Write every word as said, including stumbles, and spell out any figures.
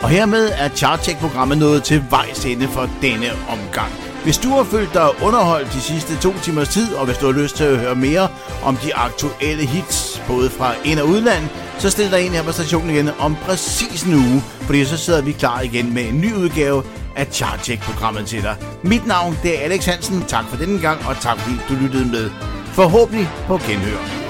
Og hermed er Chartcheck-programmet nået til vejs ende for denne omgang. Hvis du har følt dig underholdt de sidste to timers tid, og hvis du har lyst til at høre mere om de aktuelle hits, både fra ind- og udland, så stil dig ind her på stationen igen om præcis en uge, fordi så sidder vi klar igen med en ny udgave af Chartcheck-programmet til dig. Mit navn det er Alex Hansen. Tak for denne gang, og tak fordi du lyttede med. Forhåbentlig på genhør.